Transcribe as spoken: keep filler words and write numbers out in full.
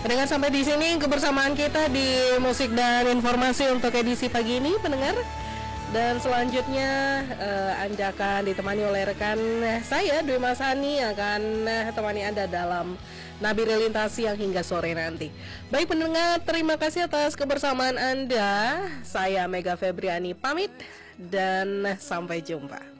Pendengar, sampai di sini kebersamaan kita di musik dan informasi untuk edisi pagi ini, pendengar. Dan selanjutnya uh, Anda akan ditemani oleh rekan saya Dwi Masani yang akan uh, temani Anda dalam Nabire Lintasi yang hingga sore nanti. Baik pendengar, terima kasih atas kebersamaan Anda. Saya Mega Febriani pamit dan sampai jumpa.